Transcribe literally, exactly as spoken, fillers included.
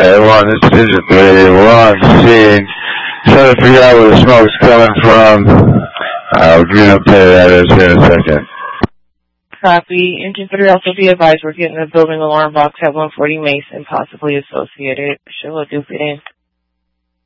Okay, one, this is Engine three, we're on scene. Trying to figure out where the smoke's coming from. I'll give you an update that is here in a second. Copy. Engine three, also be advised we're getting a building alarm box at one forty Mason, possibly associated. Sure, we'll do it in.